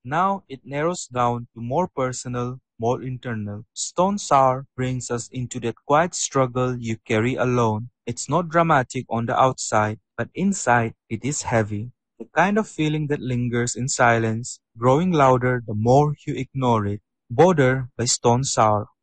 Now it narrows down to more personal, more internal. Stone Sour brings us into that quiet struggle you carry alone. It's not dramatic on the outside, but inside it is heavy. The kind of feeling that lingers in silence, growing louder the more you ignore it. Border by Stone Sour.